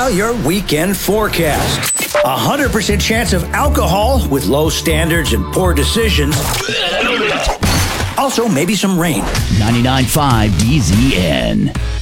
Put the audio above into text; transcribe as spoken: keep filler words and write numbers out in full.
now your weekend forecast. A one hundred percent chance of alcohol with low standards and poor decisions. Also, maybe some rain. ninety-nine point five D Z N.